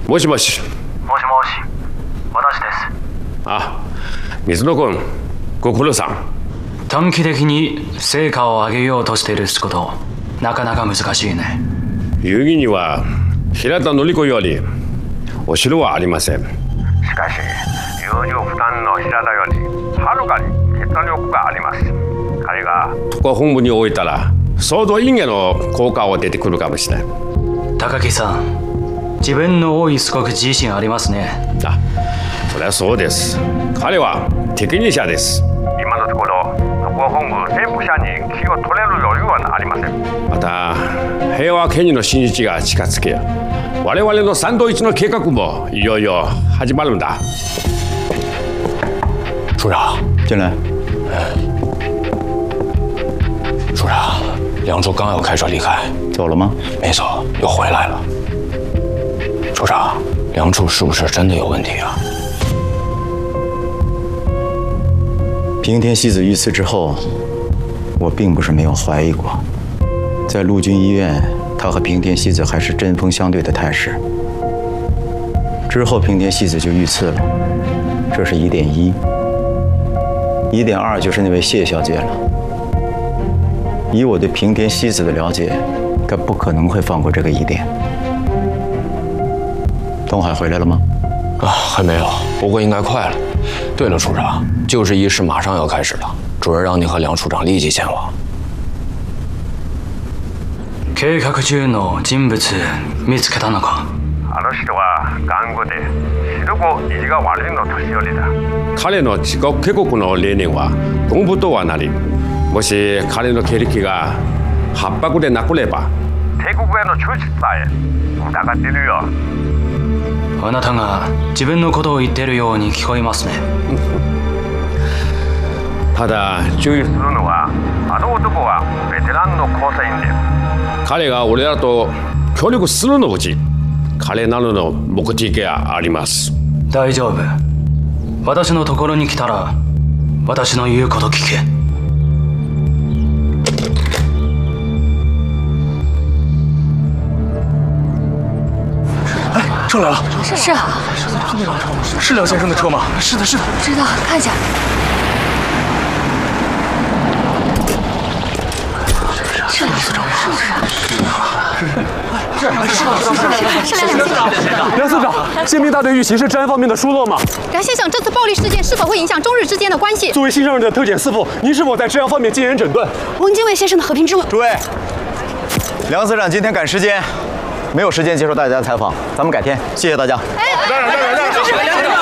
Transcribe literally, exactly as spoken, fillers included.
もしもし。 もしもし、私です。 あ、水野君、ご苦労さん。 短期的に成果を上げようとしていること、なかなか難しいね。 遊戯には平田典子よりお城はありません。しかし、遊女負担の平田よりはるかに決断力があります。彼が特攻本部に置いたら、総動員への効果が出てくるかもしれない。 高木さん、自分の多いすごく自信ありますね。 あ、そりゃそうです。彼は適任者です。今のところ特攻本部全部社に気を取れる余裕はありません。また平和権威の真日が近づけ、我々の三道一の計画もいよいよ始まるんだ。 处长， 进来。 处长，梁柱刚要开车离开， 走了吗？ 没走，又回来了。处长，梁柱是不是真的有问题啊？ 平田希子遇刺之后，我并不是没有怀疑过，在陆军医院，他和平田希子还是针锋相对的态势。之后，平田希子就遇刺了，这是疑点一。疑点二就是那位谢小姐了。以我对平田希子的了解，她不可能会放过这个疑点。东海回来了吗？ 啊，还没有，不过应该快了。对了，处长，救治仪式马上要开始了，主任让你和梁处长立即前往。 計画中の人物見つけたのか？ あの人は頑固でひどく意地が悪いの年寄りだ。彼の自国警国の理念は軍部とはなり、もし彼の経歴が八白でなければ帝国への忠実さえ疑っているよ。 あなたが自分のことを言っているように聞こえますね。 ただ注意するのは、あの男はベテランの構成員で、彼が俺らと協力するのうち彼なりの目的があります。 大丈夫。私のところに来たら私の言うこと聞け。 哎，车来了。 是是啊， 是那辆车吗？是梁先生的车吗？是的，是的。 知道，看一下。是梁司长吗？是不是？是是是是梁司长。 梁司长，宪兵大队遇袭是治安方面的疏漏吗？ 梁先生，这次暴力事件是否会影响中日之间的关系？ 作为新上任的特检司副，您是否在治安方面进言诊断？ 翁精卫先生的和平之吻。 诸位，梁司长今天赶时间，没有时间接受大家的采访，咱们改天，谢谢大家。 哎，让让让让让！